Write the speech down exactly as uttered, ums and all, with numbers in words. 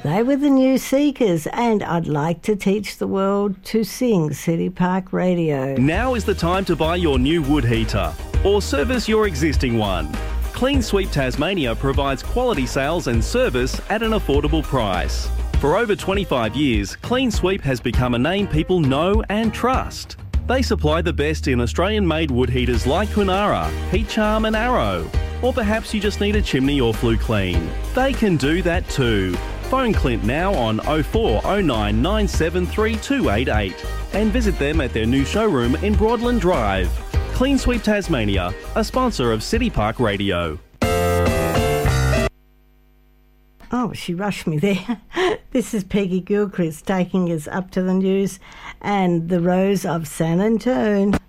They were the New Seekers, and I'd like to teach the world to sing City Park Radio. Now is the time to buy your new wood heater or service your existing one. Clean Sweep Tasmania provides quality sales and service at an affordable price. For over twenty-five years, Clean Sweep has become a name people know and trust. They supply the best in Australian-made wood heaters like Kunara, Heat Charm and Arrow. Or perhaps you just need a chimney or flue clean. They can do that too. Phone Clint now on oh four oh nine nine seven three two eight eight and visit them at their new showroom in Broadland Drive. Clean Sweep Tasmania, a sponsor of City Park Radio. Oh, she rushed me there. This is Peggy Gilchrist taking us up to the news and the Rose of San Antone.